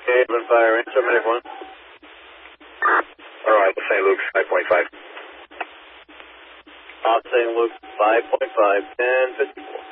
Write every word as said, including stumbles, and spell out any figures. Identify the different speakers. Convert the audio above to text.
Speaker 1: Haven Fire, range seven eight one.
Speaker 2: All right, Saint Luke's five point five.
Speaker 1: Off Saint Luke five point five, ten fifty-four.